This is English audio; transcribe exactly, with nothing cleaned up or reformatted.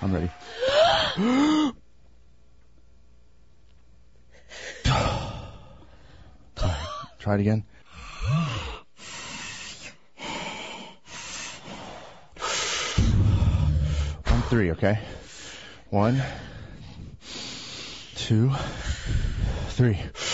I'm ready. Right, try it again. One, three, okay? One, two, three.